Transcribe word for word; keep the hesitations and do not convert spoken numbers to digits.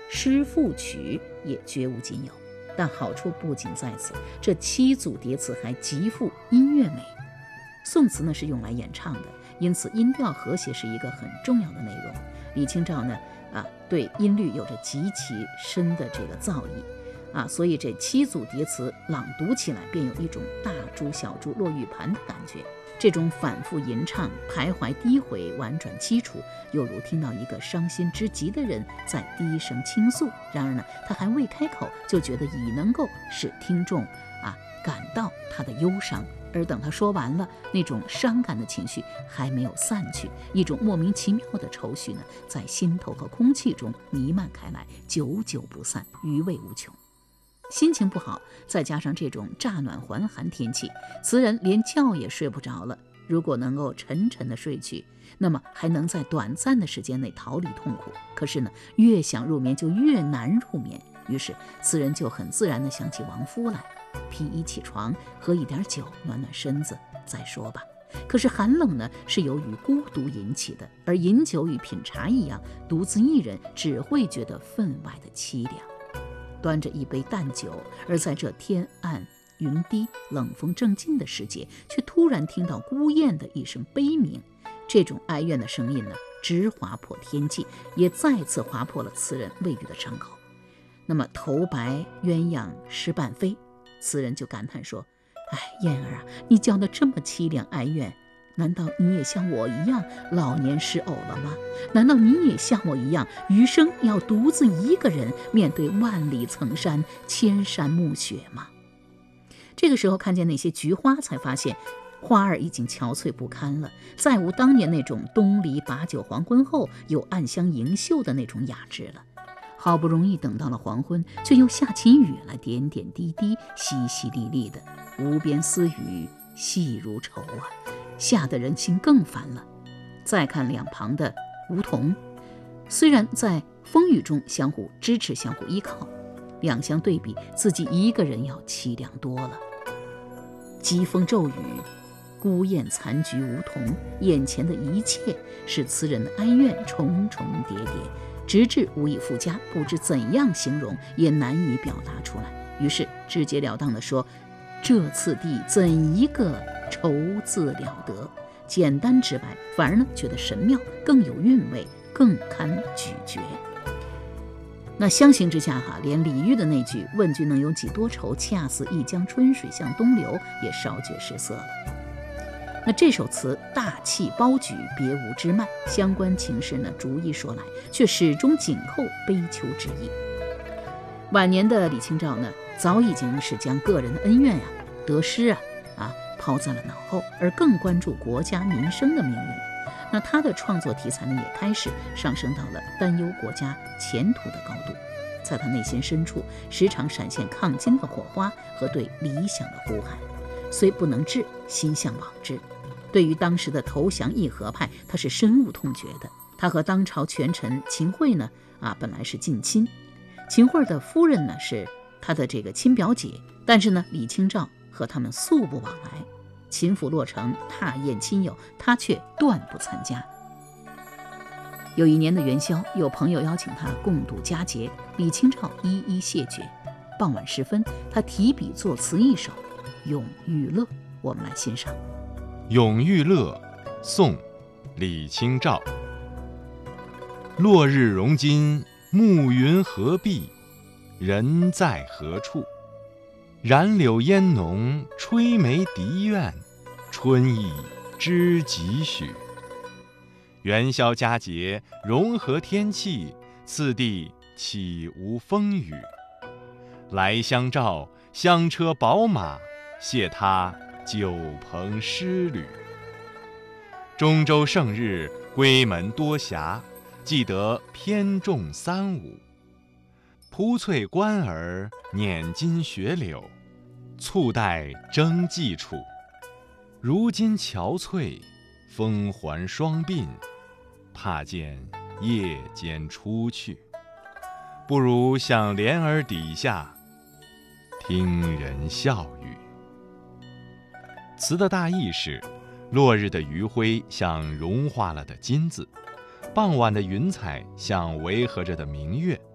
诗赋曲也绝无仅有。但好处不仅在此，这七组叠词还极富音乐美。宋词呢是用来演唱的，因此音调和谐是一个很重要的内容。李清照呢啊，对音律有着极其深的这个造诣啊，所以这七组叠词朗读起来便有一种大珠小珠落玉盘的感觉。这种反复吟唱，徘徊低回，婉转凄楚，犹如听到一个伤心之极的人在低声倾诉。然而呢，他还未开口，就觉得已能够使听众啊感到他的忧伤。而等他说完了，那种伤感的情绪还没有散去，一种莫名其妙的愁绪呢，在心头和空气中弥漫开来，久久不散，余味无穷。心情不好，再加上这种乍暖还寒天气，词人连觉也睡不着了。如果能够沉沉的睡去，那么还能在短暂的时间内逃离痛苦。可是呢，越想入眠就越难入眠，于是词人就很自然地想起亡夫来，披衣起床，喝一点酒暖暖身子再说吧。可是寒冷呢，是由于孤独引起的，而饮酒与品茶一样，独自一人只会觉得分外的凄凉。端着一杯淡酒，而在这天暗云低冷风正劲的时节，却突然听到孤雁的一声悲鸣。这种哀怨的声音呢，直划破天际，也再次划破了词人未愈的伤口。那么头白鸳鸯失伴飞，词人就感叹说，哎，燕儿啊，你叫得这么凄凉哀怨，难道你也像我一样老年失偶了吗？难道你也像我一样余生要独自一个人面对万里层山千山暮雪吗？这个时候看见那些菊花，才发现花儿已经憔悴不堪了，再无当年那种东篱把酒黄昏后有暗香盈袖的那种雅致了。好不容易等到了黄昏，却又下起雨来，点点滴滴，淅淅沥沥的，无边丝雨细如愁啊，吓得人心更烦了。再看两旁的梧桐，虽然在风雨中相互支持相互依靠，两相对比，自己一个人要凄凉多了。疾风骤雨，孤雁残菊梧桐，眼前的一切使词人的哀怨重重叠叠，直至无以复加，不知怎样形容，也难以表达出来。于是直截了当地说，这次第怎一个愁字了得，简单直白，反而呢觉得神妙，更有韵味，更堪咀嚼。那相形之下哈，连李煜的那句问君能有几多愁，恰似一江春水向东流也稍觉失色了。那这首词大气包举，别无枝蔓，相关情事呢逐一说来，却始终紧扣悲秋之意。晚年的李清照呢，早已经是将个人的恩怨呀、得失啊啊抛在了脑后，而更关注国家民生的命运。那他的创作题材呢，也开始上升到了担忧国家前途的高度。在他内心深处，时常闪现抗金的火花和对理想的呼喊，虽不能至，心向往之。对于当时的投降义和派，他是深恶痛绝的。他和当朝权臣秦桧呢，啊，本来是近亲。秦桧的夫人呢，是他的这个亲表姐，但是呢，李清照和他们素不往来。秦府落成，踏宴亲友，他却断不参加。有一年的元宵，有朋友邀请他共度佳节，李清照一一谢绝。傍晚时分，他提笔作词一首《咏玉乐》，我们来欣赏。 《咏玉乐》宋·李清照。落日融金暮云合璧，人在何处？染柳烟浓吹梅笛怨，春意知几许？元宵佳节融合天气，次第岂无风雨？来相照，香车宝马，谢他酒朋诗侣。中州胜日，闺门多暇，记得偏重三五。蒲翠官儿捻金雪柳，簇带争季处。如今憔悴，风环双鬓，怕见夜间出去。不如向帘儿底下，听人笑语。词的大意是，落日的余晖像融化了的金子，傍晚的云彩像围合着的明月，